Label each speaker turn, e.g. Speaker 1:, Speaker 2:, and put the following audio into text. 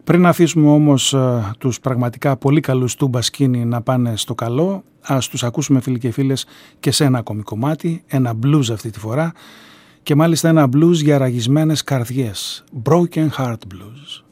Speaker 1: Πριν αφήσουμε όμως τους πραγματικά πολύ καλούς Τούμπα Σκίνι να πάνε στο καλό, ας τους ακούσουμε φίλοι και φίλες και σε ένα ακόμη κομμάτι, ένα blues αυτή τη φορά, και μάλιστα ένα blues για ραγισμένες καρδιές, Broken Heart Blues.